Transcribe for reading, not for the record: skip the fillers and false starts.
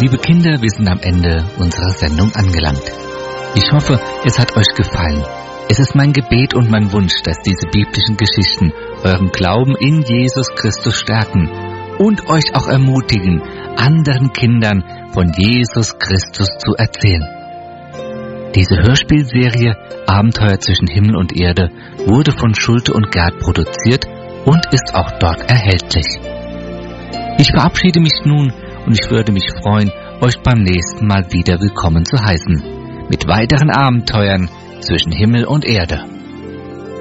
Liebe Kinder, wir sind am Ende unserer Sendung angelangt. Ich hoffe, es hat euch gefallen. Es ist mein Gebet und mein Wunsch, dass diese biblischen Geschichten euren Glauben in Jesus Christus stärken und euch auch ermutigen, anderen Kindern von Jesus Christus zu erzählen. Diese Hörspielserie Abenteuer zwischen Himmel und Erde wurde von Schulte und Gerd produziert und ist auch dort erhältlich. Ich verabschiede mich nun und ich würde mich freuen, euch beim nächsten Mal wieder willkommen zu heißen. Mit weiteren Abenteuern zwischen Himmel und Erde.